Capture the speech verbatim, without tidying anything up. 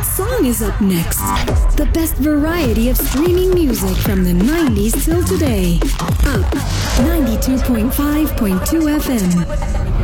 What song is up next? The best variety of streaming music from the nineties till today. Up ninety-two point five point two F M.